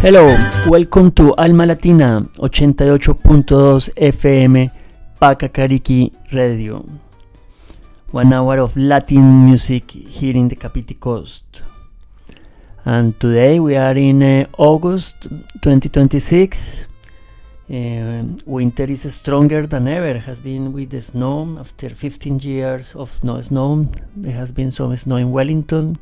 Hello, welcome to Alma Latina 88.2 FM Pacacariki Radio. 1 hour of Latin music here in the Kapiti Coast. And today we are in August 2026. Winter is stronger than ever. Has been with the snow after 15 years of no snow. There has been some snow in Wellington.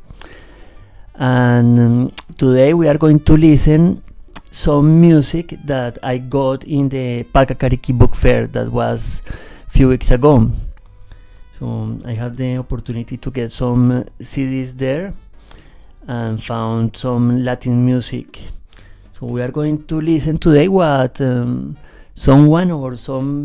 And today we are going to listen some music that I got in the Pacacariki Book Fair that was a few weeks ago. So I had the opportunity to get some CDs there and found some Latin music. So we are going to listen today what someone or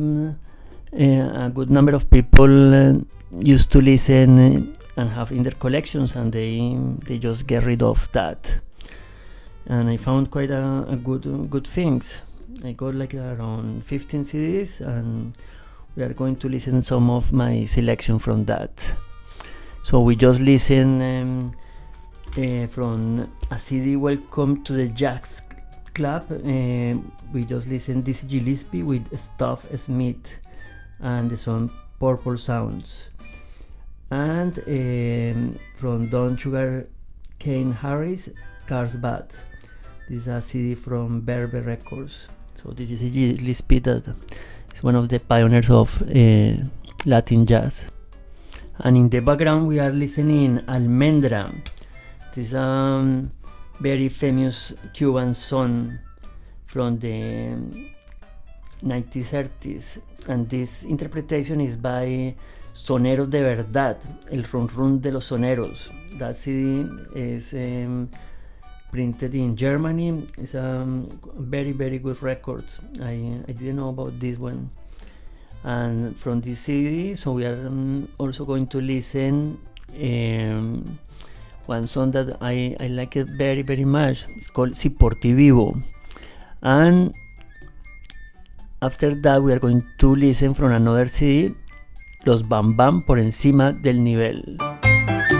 a good number of people used to listen and have in their collections, and they just get rid of that. And I found quite a good things. I got like around 15 CDs, and we are going to listen some of my selection from that. So we just listen from a CD, Welcome to the Jazz Club. We just listen Dizzy Gillespie with Stuff Smith and the song Purple Sounds. And from Don Sugar Cane Harris, Carlsbad. This is a CD from Berber Records. So this is Gillespie, that is one of the pioneers of Latin jazz. And in the background we are listening Almendra. This is a very famous Cuban song from the 1930s, and this interpretation is by Soneros de Verdad, El Run Run de los Soneros. That CD is printed in Germany. It's a very, very good record. I didn't know about this one. And from this CD, so we are also going to listen one song that I like it very, very much. It's called Si Por Ti Vivo. And after that, we are going to listen from another CD, Los Bam Bam por encima del nivel.